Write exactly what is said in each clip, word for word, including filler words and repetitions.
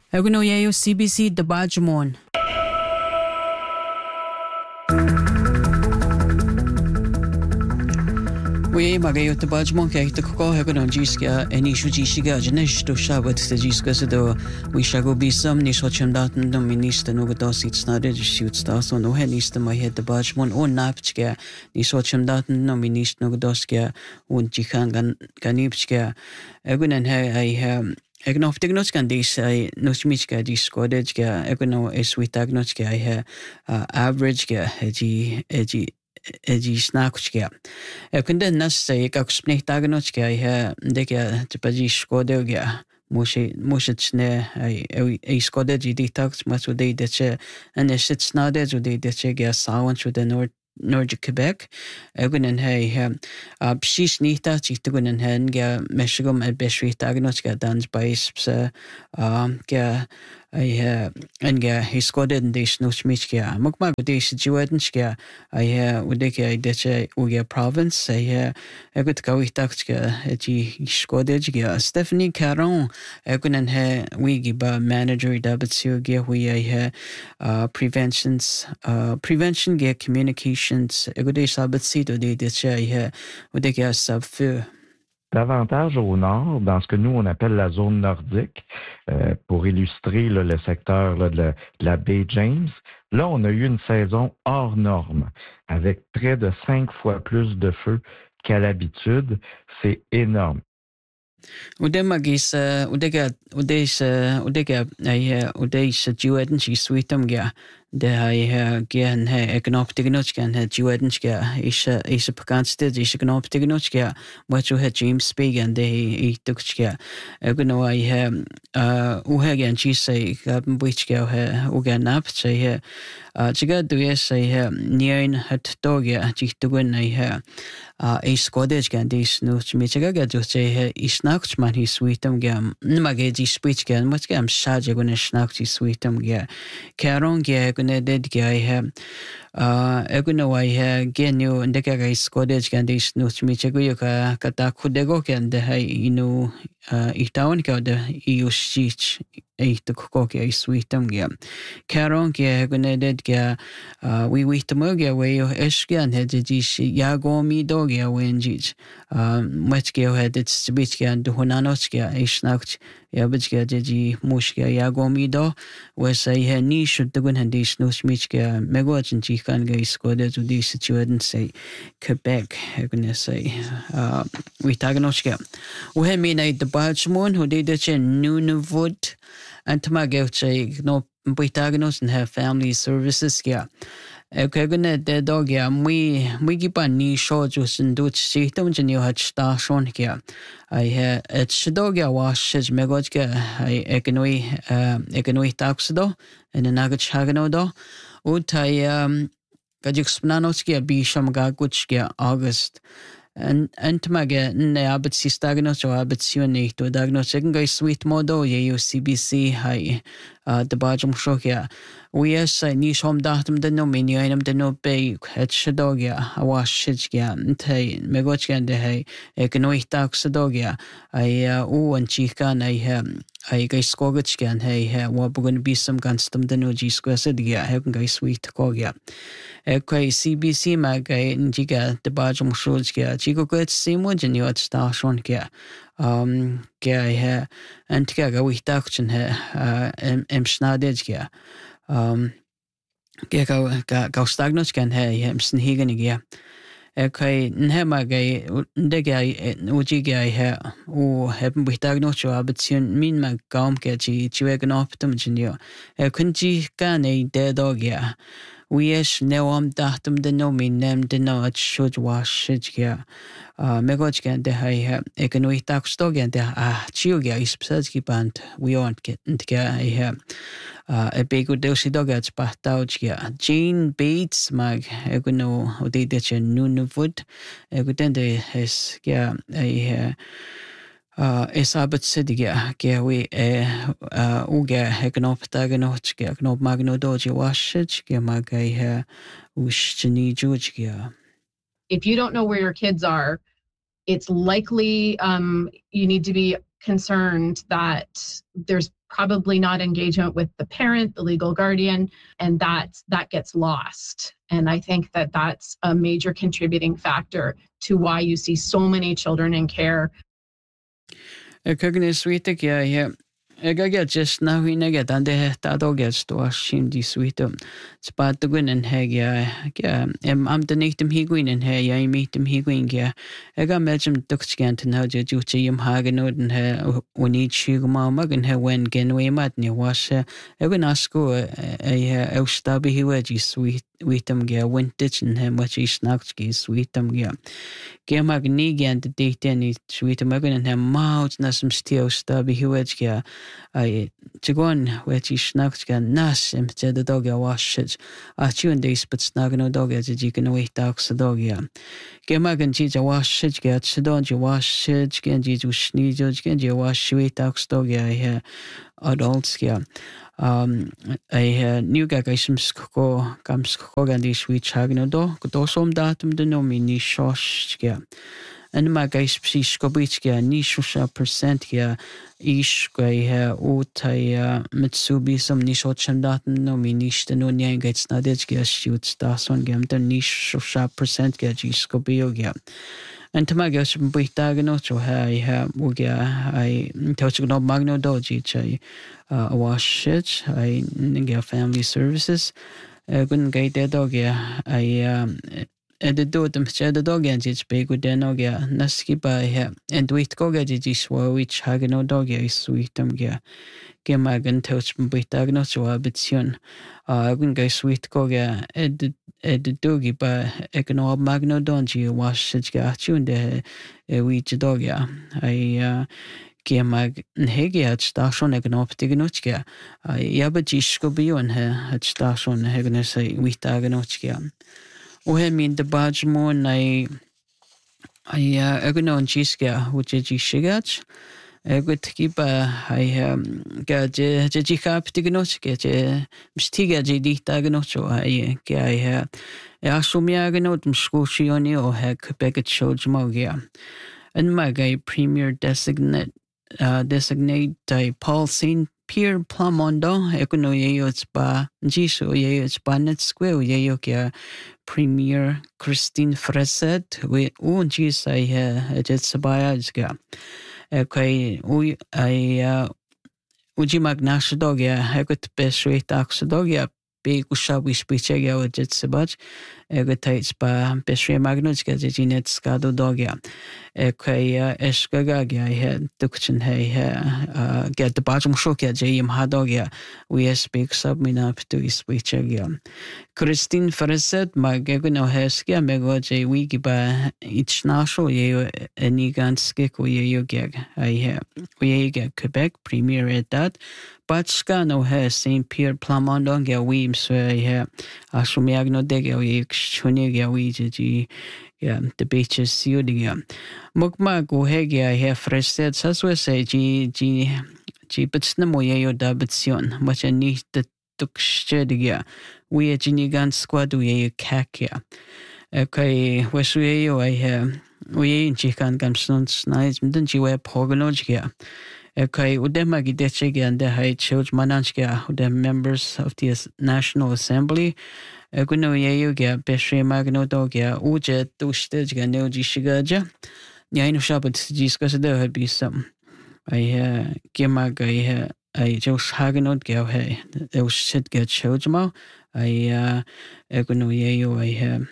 Eguno yayo C B C Dabajmon. We magayo Dabajmon kay tukko eguno jiska eni shujishiga janesh to shabat jiska sado we shago bisam ni socham datan no minister no godos it's not it shoots das on no henista my head Dabajmon on napchka ni socham datan no minister no godoska un jikan ganipchka egunen he I Ik nog tegnots kan deze nosmichka die skodejka ik no is we tagnotska I average ga eji eji eji snackska ik kan den nas say ik ook spnecht tagnotska I deka tpaji skodega moshi moshitsne I I skodeji detox masu de deche and is it snade zo de deche ga sawan to the north Nordic Quebec. Egunen he uh psis nita chitugunen hen ga meshigum e beshri tagnot ga dans bais um ga I en ga he skoded des no smitskia mukma des juedenskia I udeke I deche uga province I egut go itakska eti skoded ga Stephanie Caron egunen he we giba manager dabtsu ga we I uh preventions uh prevention ga communications egude sabtsido de deche I udeke sabfu. Davantage au nord, dans ce que nous on appelle la zone nordique, euh, pour illustrer là, le secteur là, de, la, de la baie James, là on a eu une saison hors norme, avec près de cinq fois plus de feux qu'à l'habitude. C'est énorme. Udemagis udega udes udega I udes juedens I sweetum ga de I gen he egnoptignotskan he juedenska is is bekendste is egnoptignotsska wat zo het James Spigen de I tukska egno I he uh uhagen chi say gaben buitska he ugan nap say he chiga du yes say he nien het dogia chitugun I he uh is skodeskan dis no chmichaga ga jo say he is nachts man hi sweetum gam nimage di spitskan wat gam shaje gun snakti sweetum ga karon ga gune ded ga I he uh egno I he genyo ndeka ga skodeskan dis no chmichagu ka kata khudego kan de he inu I taun ka de I ushich I to koke I sweetum ga karon ga gune ded ga we we to moga we eskan he de yagomi dogia wenjich um much ga he de spitskan do honanoska I snacht ja bitska de mushka yagomi do we say he ni should the gun handis no smichka megochin chi kan ga skode to this situation say Quebec gonna say uh we taganoska we he me night the Balchmon who did the Nunavut and Tamagotche no Buitagnos and her family services yeah okay gonna the dog yeah we we keep on ni shojus and do system and you had station here I had it's dog yeah wash his megojka I economy uh economy taxdo and a nugget hagano do utai um gajixpnanoski be sham gaguchka August and and maga ne abet sistagno so abet sione to dagno second guy sweet modo ye C B C hi uh the bajum shokia we yes I ni shom datum the no mini item the no be het shadogia a wash shitga nte megochgan de hey economic tax dogia I u and chikan I hem I guys skogachgan hey what going be some gunstum the no g square yeah he guy sweet kogia okay C B C maga njiga the bajum shojga chigo good simo jeni at station kia um kia he and tiga we taction he uh em snadejga um kia ga ga stagnos kan he hem snigen ja okay nhema ga ndega ujiga he o haben wir tagnos so abzion min ma kaum ke chi chiwegen optum jinio e kunji kan e de dogya we is no am datum the no min nem the no it should wash it yeah uh megojgan de he economic tax dogen de ah chiuga is psaski band we aren't getting together he uh a big dosi dogats bahtaugia Jean Bates mag egono odi de Nunavut egotende is yeah a uh esabet sidiga ge we uh uga hegnop dagenot ge gnop magno doji washich ge magai he ushni jujgia. If you don't know where your kids are, it's likely um, you need to be concerned that there's probably not engagement with the parent, the legal guardian, and that that gets lost. And I think that that's a major contributing factor to why you see so many children in care. Ega just now we nega dande tado gets to us shim di sweetum. Spat the gwyn and heg ya em am the natum higuin and he ya meet him higuin ya. Ega medjum duxgant and how je juchi yum hagenod and he when each shugma mug and he when genway matney was even asko a eustabi hiwaji sweet weetum gea wintich and him what he snackski sweetum gea. Gemag nigan the date any sweetum again and him mouths nasum steel stabi hiwaj gea. I Chigon, which he snacked gan nas and said the dog wash it. I tune days but snag no dog as you can wait dogs the dog ya. Gemagan cheese a wash it get sedon you wash it, gen you sneeze, gen you wash wait dogs dog ya here adults ya. Um, I knew gag I some sco comes cogan this sweet chagno dog, could also datum the nomini shosh ya. And my guys psi skobitska nisho percent ya ish gay uta mitsubi some nisho chandaten no mi nishta no nyang gets nadetskia shoots dason gam the nisho percent ga jiskobiogia. And to my guys from Bitaganocho I have Mugia I touch no magno doji chai a wash it I get family services. I couldn't get that dog ya I um the do them said the dog and it's big with the nogia naski by her and wait go get it is which hagano dog is sweet um yeah gemagan touch with agnoso abitsion uh when guys sweet go yeah ed ed doggy by econo magno donji wash it got you in the which dog yeah I uh Gemag hege at station egnoptignotska yabajisko bion her at station hegness with agnotskia. Och här min det badgemon I I ögonon chiska which is shigat ögot kipa I gaje je jikap tignoske je stiga je dita gnocho I ga I asumia gnot mskusioni o ha Quebec chojmogia and my guy premier designate uh, designate Paul Saint Pierre Plamondo, econo yeyots ba jiso yeyots ba net square yeyokia Premier Christine Freset, we un jis I jet sabayajga. Okay, we I uji magnash dogya, egot best rate axodogya, big ushabi spichega or jet sabaj, egotates ba best rate magnotska, jinet scado dogya. Okay, Eskagagia, I had Duction Hay, get the bottom shokia, Jim Hadogia, we speak submin up to his speech again. Christine Ferset, my Gagano Heskia, Megoje, Wiki by each national, ye any gun skick, we you gag. I have we get Quebec, premier at that. But Scano has Saint Pierre Plamondon, get Weems, so I have Ashumiagno Dega, we Chuniga, we yeah, the beaches suiting. Mukma go hegia here fresh said Saswese G G G Bitsnamo Yayo Dabitsion, much a need the Tukshedigia. We a Ginigan squad we a kakia. Okay, Wesuyo I have we in Chikan Gamsons nights, didn't you wear Pogologia? Okay, Udemagi Dechiga and the High Church Mananchka, the members of the National Assembly. Eguno yeyoga beshe magno dogya uja tushtejga noji shigaja. Nyaino shabat discuss there had be some. I uh gemaga I just hagenod go hey. There was shit get chojmo. I uh eguno yeyo I have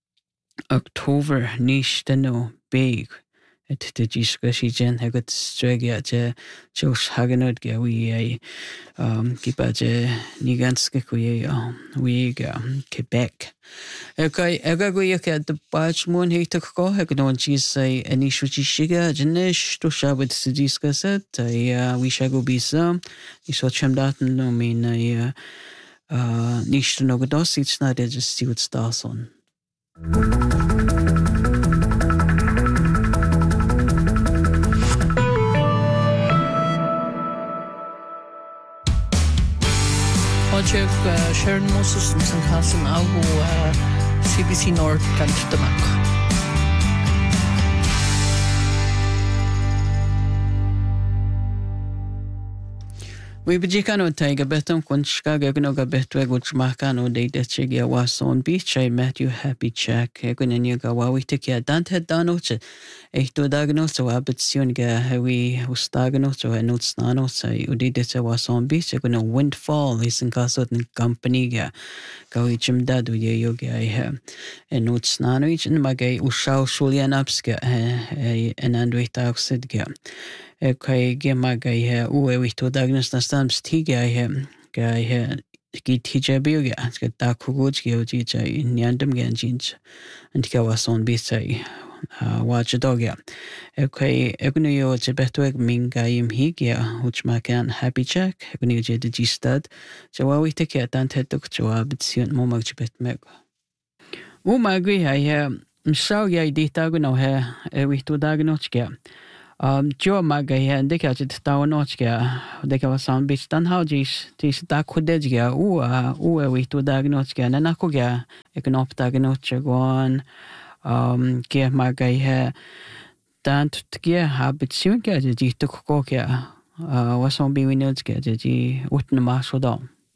October nish no big. At the discussion gen hagot stregia je Josh Hagenod ga we um keep a niganske we we go Quebec. Okay, ega go yak at the batch moon he took go hagnon cheese say any shuchi shiga jenish to shabit to discuss it. I we shall go be some. You saw chem that no mean I uh nish to no godos it's not just see what stars on. Project uh, Sharon Moses and Hassan Abu uh, C B C North Kantamak. ويبجيكانو تايجا بتم كنت شكاغا جنوغا بتوى قلت ماكانو دي دتشيجيا واسون بيتشاي ماتيو هابي تشاك يكون نيوغا واوي تكيا دانت هدانوتش ايتو داغنوتش وابتسيونغا هوي وستاغنوتش وهنوتس نانوتش ودي دتشا واسون بيتش يكون ويند فول يسن كاسوت نكامبانيغا كاوي جمداد ويا يوغا ايها نوتس نانويج انما جاي وشاو شوليان ابسكا اناندوي تاوكسيدغا Kai gema gai he ue wito dagnas na stams tiga he gai he ki tija bioga ska ta kuguj ge oji chai nyandam gen jinch antika wason bisai watch dogya kai egnu yo che betweg min gai im higia uch makan happy check egnu je de gistad jawawi te ke tant hetuk jawab tsiun mo mag bet meg u magri ha he msau ya dita gno he wito dagnochka Um, jo maga he deka chit tawonochka deka wasan bich tan haujis tis ta khudejga u u we to dagnochka na nakoga eknop dagnochga gon um ke maga he tant tge habitsunga ji to koka wasan bi winotska ji utna masoda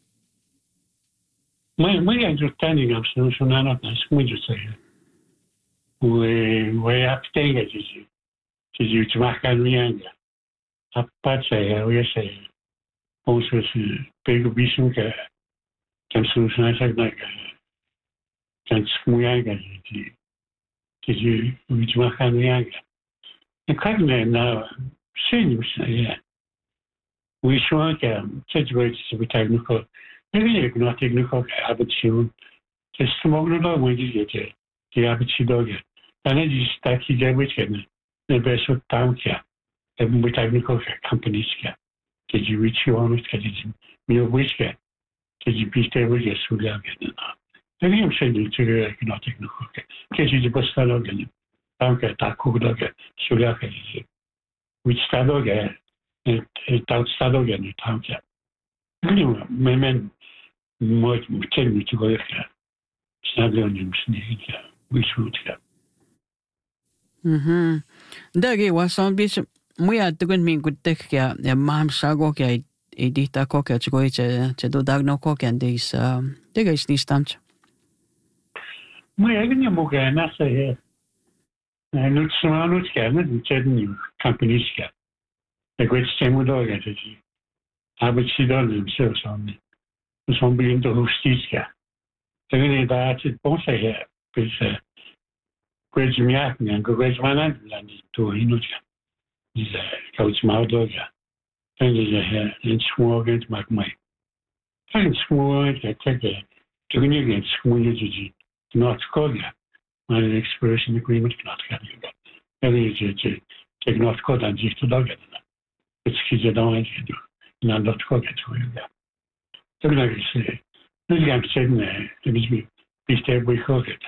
my my understanding of solution not nice we just say we we have to take it Is you to make a reanga. A patch I always say, also is big vision can solution like can smuyaga. Is you which make a reanga. The cognitive now, saying, yeah. We show a situation to be technical. Maybe you cannot technical habit soon. Just smoke the dog when you get it. The habit dog. And then you start to get which can. The best of town care, and with technical companies care. Did you reach your honest? Did you meal which care? Did you be stable? Yes, we are getting now. Then I'm saying to you, not technical care. Did you just start again? Town care, that cook dog, so we are getting which start again, and out start again, town care. Anyway, my men might tell me to go there. Snap on him, sneaking care, which would care. Mhm. Dagi wasan bis muya tugun min gutek ya ya mam sago kya edita ko kya chgo che che do dagno ko kya dis dega is ni stamch. Muya gni mo ga na se he. Na nu tsma nu kya na che ni companies kya. The great stem do ga che ji. Aba chi do ni se so ni. So bi into hostis kya. Tene da che bon se he. Bis Gwyd miach ni, go gwyd manan lan i to hinuja. Is a couch maudoga. And is a hair and small against my mind. And small, I take a to the against school energy, not Koga. My expression agreement cannot have you. And is a take not code and just to dog it. It's kids that don't do. Not not Koga to you. So like I say, this guy said, let me be stable with it.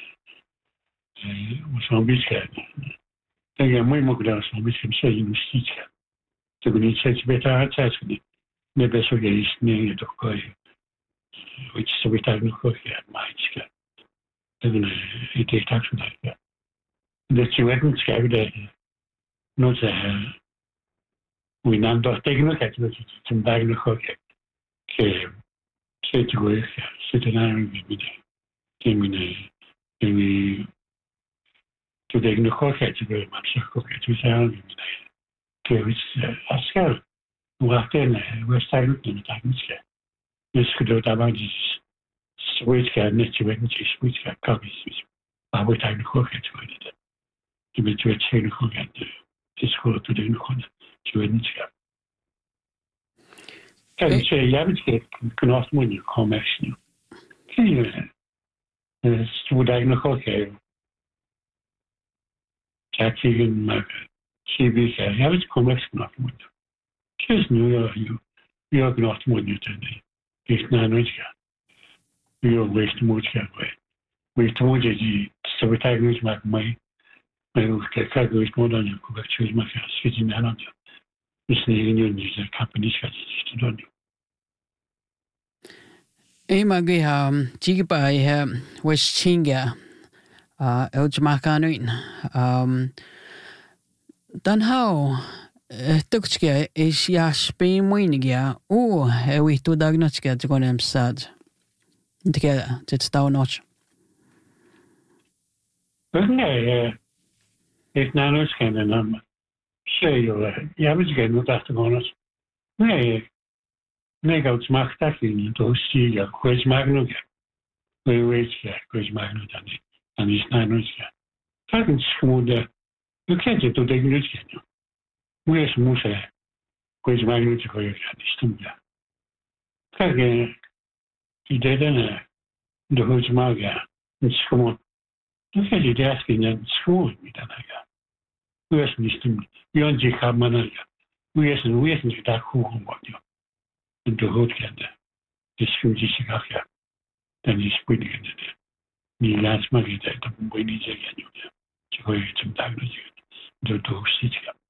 Mozambique. Tenga muy muy grande Mozambique se injusticia. Te beni se beta atsasni. Ne beso geris ne to koi. Which se beta no koi maiska. Tenga ite taksu da. De chiwetn skavde. No se we nan do tegno ka tu zum dagno koi. Ke se tu go se te na mi bide. Kemine kemi to the Nukoka to go much of two thousand. Which Oscar, walked in, West Island in the Times. This could do about this sweet cat, nature, and sweet cat copies. I would have Nukoka to it. To be to a chain of at the school to the Nukona to an Inska. Can you say, Yavisk can ask when you come action? Can you? Would I Nukoka? Jackie mag C B C. Ja, het komt echt nog moet. Kies nu ja, je je ook nog moet nu te doen. Is na nooit gaan. Je ook wees moet gaan bij. Wees moet je die zo tijd niet maak mij. Maar ook kijk wees moet dan je ook choose maar gaan zitten na dan. Dus niet in je niet de company gaat te doen. Ei magi ha jibai ha West Chinga. Uh, el Jamaicanuin. Um, dan how Tukchka is ja Spain moinigia. O, e wi tu dagnotska to gonem sad. Tika dit stau noch. Nee, ik nou nooit kennen nam. Sei joh, ja we gaan nu dacht gewoon. Nee. Nee, gauw smaak dat in to zie ja, kwes maak nu. We weet ja, kwes maak nu dan. Dan is nou nooit ja. Dat is gewoon de. Je kent het tot ik nu ken. Hoe is moes hè? Kwes maak nu te gooien ja, die stem ja. Kijk, die deden de goed maak ja. Het is gewoon. Dan kan je daar geen en schoon met dan ja. Hoe is niet stem. Je je gaat maar ja. Hoe is en hoe is niet dat goed gewoon ja. En de goed kende. Dus kun je zich ja. Dan is het niet. Niet laat maar je dat moet je niet zeggen ja. Je gooi het hem daar niet. Dat doe je niet ja.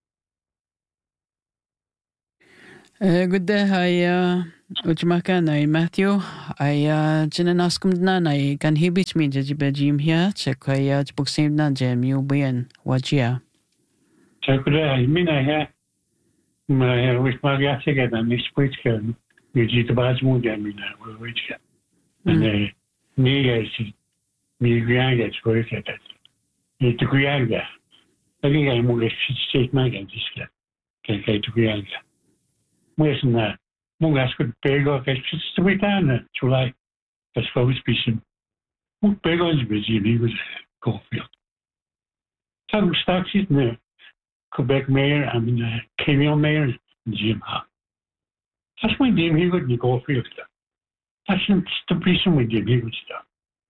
Good day, hi, Ujmaka, na Matthew. I jinan askum na na kan hibich mi jaji bejim here. Check I book same na jam you bien wajia. Check I mina here. My with my gas again and this point can you get the bad mood and mina which can. And uh me guys me granga to work at that. It to granga. I think I'm more state my again this can. Can get to granga. Wees na mongas goed pego que se vitana chulai as focus piece moet pego is busy ni was Caulfield tam starts it ne Quebec mayor I mean uh, Kenyan mayor Jim Ha that's my name he would Caulfield that's the piece we did he would stuff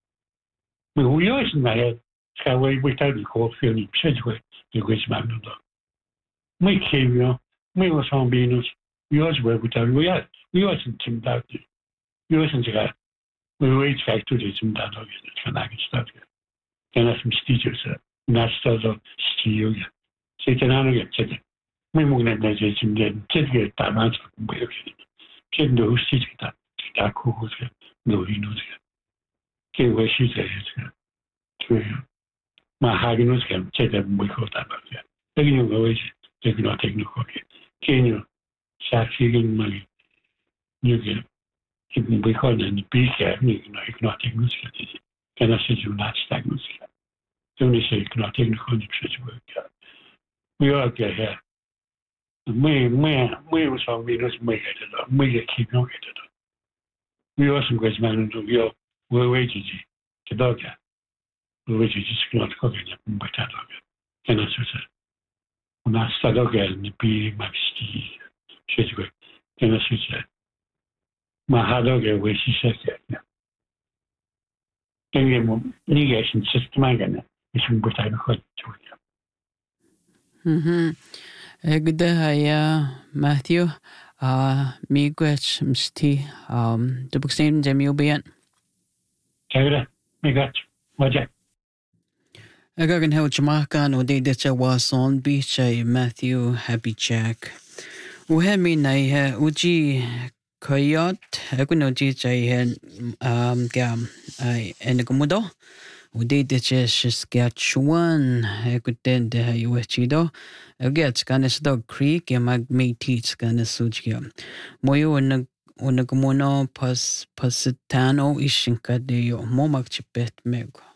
we who is in my head ska we without the Caulfield in Sedgwick the great man my Kenyan my was on Venus yours were with we are we wasn't some doubt you wasn't a we wait back to the some doubt can I get stuff can I some teachers not start of steel say can I get said we mo na na je some get get that much we can do sit that that cool no you know ke we she said to my haginus can check that we got that back yeah you know always they not technical can you Saxigen money. You get it can be called in the big you know, ignotic music. Can I say you not stag music? Don't say ignotic work. We all get here. Me, me, me was on me, just make it up. Me keep not get it up. We also go man into your way wages to dog. The wages is not cooking but that dog. Can I say? When I start again, the big maxi. Sedgwick, then I said, my hard dog away, she said that. Then you negation system again, it's from what I heard to you. Hm. Good day, Matthew. Uh, me gwech msti, um, the book same Jimmy Obian. Kevin, me got, what's that? I got an help Jamaica, no day that I was on beach, Matthew, happy Jack. وهمي نايها وجي كيات أكون وجي جايها um كام أي أنك مدة ودي دتش سكاتشوان أكون ده يوهجي ده أجت كان سدا كريك يا ماج ميتيت كان سوجيا مويو أنك أنك مونا بس بس تانو إيشين كديو مو مكتبت ميغ